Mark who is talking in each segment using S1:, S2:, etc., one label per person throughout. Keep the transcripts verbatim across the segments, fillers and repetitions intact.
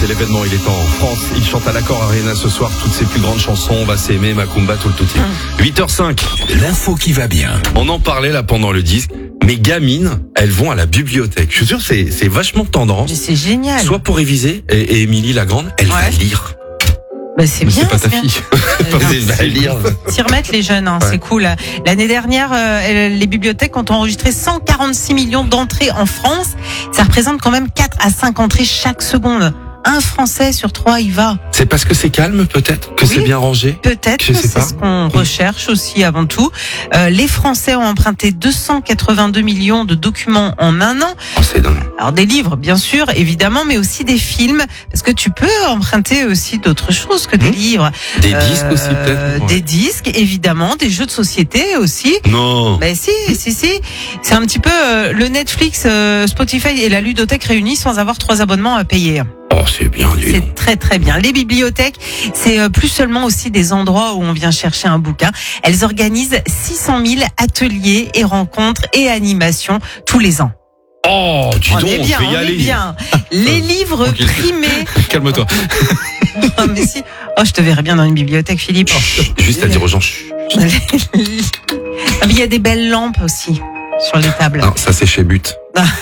S1: c'est l'événement, il est en France. Il chante à l'Accor Arena ce soir toutes ses plus grandes chansons. On va s'aimer, Macumba, tout le tout. huit heures cinq.
S2: L'info qui va bien.
S1: On en parlait là pendant le disque. Mes gamines, elles vont à la bibliothèque. Je suis sûr, c'est, c'est vachement tendance.
S3: Mais c'est génial.
S1: Soit pour réviser, et, et Émilie la grande, elle
S3: Ouais.
S1: va lire.
S3: Bah, c'est
S1: Mais
S3: bien.
S1: c'est pas ta
S3: bien.
S1: fille.
S3: Non,
S1: Elle va lire.
S3: S'y remettre les jeunes, hein,
S1: Ouais.
S3: c'est cool. L'année dernière, euh, les bibliothèques ont enregistré cent quarante-six millions d'entrées en France. Ça représente quand même quatre à cinq entrées chaque seconde. Un Français sur trois y va.
S1: C'est parce que c'est calme, peut-être, que
S3: Oui.
S1: c'est bien rangé.
S3: Peut-être
S1: Je
S3: que
S1: sais
S3: c'est
S1: pas.
S3: ce qu'on
S1: Oui.
S3: recherche aussi avant tout. Euh, les Français ont emprunté deux cent quatre-vingt-deux millions de documents en un an.
S1: Oh, c'est dingue.
S3: Alors des livres, bien sûr, évidemment, mais aussi des films, parce que tu peux emprunter aussi d'autres choses que des
S1: Mmh.
S3: livres.
S1: Des
S3: Euh,
S1: disques aussi, peut-être. Ouais.
S3: Des disques, évidemment, des jeux de société aussi.
S1: Non.
S3: Ben si, si, si. C'est un petit peu euh, le Netflix, euh, Spotify et la ludothèque réunis sans avoir trois abonnements à payer.
S1: Oh, c'est bien, dis donc.
S3: C'est très très bien. Les bibliothèques, c'est euh, plus seulement aussi des endroits où on vient chercher un bouquin. Elles organisent six cent mille ateliers et rencontres et animations tous les ans.
S1: Oh, dis
S3: on
S1: donc,
S3: est bien,
S1: je vais y
S3: on
S1: aller.
S3: est bien. Les livres
S1: Ok.
S3: primés.
S1: Calme-toi.
S3: Oh, mais si. Oh, je te verrais bien dans une bibliothèque, Philippe.
S1: Juste à dire aux gens, chut.
S3: Ah, mais il y a des belles lampes aussi sur les tables.
S1: Non, ça c'est chez But.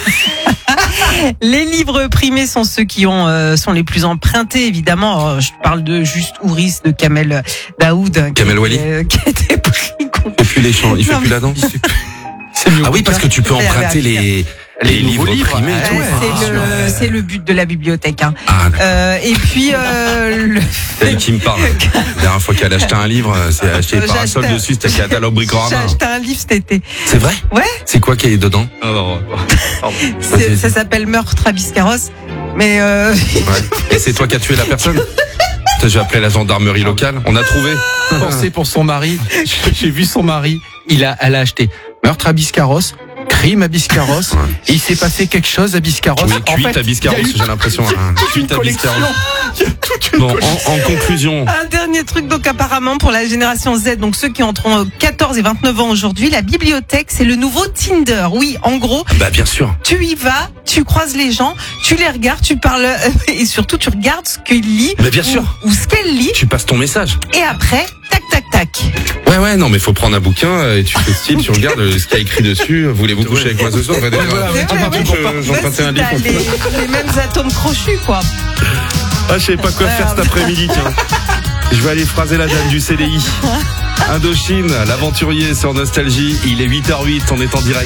S3: Les livres primés sont ceux qui ont euh, sont les plus empruntés, évidemment. Alors, je parle de Juste Ouris, de Kamel Daoud, hein,
S1: Kamel
S3: qui,
S1: Wally.
S3: euh, qui a été pris contre.
S1: Il fait plus les chants, il fait
S3: Non,
S1: plus
S3: mais-
S1: la danse.
S2: C'est mieux.
S1: Ah oui, parce que tu peux
S3: Ouais,
S1: emprunter
S3: ouais,
S1: les, les,
S2: Les nouveaux
S1: livres
S2: livres,
S1: primés et
S2: ouais,
S1: tout.
S3: Ouais,
S2: ouais,
S3: c'est
S2: bien
S3: le
S2: sûr.
S3: c'est le but de la bibliothèque. Hein.
S1: Ah, d'accord.
S3: Euh, et puis euh, le
S1: C'est qui me parle. La dernière fois qu'elle a acheté un livre, c'est acheté
S3: J'ai
S1: parasol
S3: acheté-
S1: dessus, c'était catalogue
S3: j'ai
S1: Bricorama.
S3: acheté un livre cet été.
S1: C'est vrai?
S3: Ouais.
S1: C'est quoi qui est dedans?
S3: C'est-
S1: Vas-y.
S3: ça s'appelle Meurtre à Biscarrosse. Mais euh,
S1: Ouais. Et c'est toi qui as tué la personne? Putain, j'ai appelé la gendarmerie locale. On a trouvé.
S2: Pensé pour son mari. J'ai vu son mari. Il a, elle a acheté meurtre à Biscarrosse, crime à Biscarrosse. Et il s'est passé quelque chose à Biscarrosse.
S1: Oui,
S2: En
S1: cuite
S2: fait,
S1: à Biscarrosse,
S2: il y a eu
S1: j'ai l'impression. hein.
S2: toute une
S1: Cuite à
S2: collection.
S1: Biscarrosse.
S2: Il y a toute une
S1: Bon,
S2: collection.
S1: en, en conclusion.
S3: un dernier truc, donc apparemment pour la génération Z, donc ceux qui entreront quatorze et vingt-neuf ans aujourd'hui, la bibliothèque c'est le nouveau Tinder. Oui, en gros,
S1: Bah, bien sûr.
S3: tu y vas, tu croises les gens, tu les regardes, tu parles euh, et surtout tu regardes ce qu'ils lisent
S1: Mais bien sûr.
S3: ou, ou ce qu'elle lit
S1: Tu passes ton message.
S3: et après, tac tac tac.
S1: Ouais, ouais, non, mais faut prendre un bouquin euh, et tu fais style, tu regardes euh, ce qu'il y a écrit dessus. Voulez-vous coucher avec moi ce soir? Ouais, d'accord.
S2: voilà, ouais,
S1: Tu
S3: ouais,
S1: veux
S3: ouais.
S1: que j'emprunte
S3: Vas-y,
S1: un
S3: t'as
S1: livre?
S3: les, les mêmes atomes crochus quoi.
S1: Ah, je sais pas quoi faire cet après-midi, tiens. Je vais aller phraser la dame du C D I. Indochine, l'aventurier sur Nostalgie. Il est huit heures huit, on est en direct.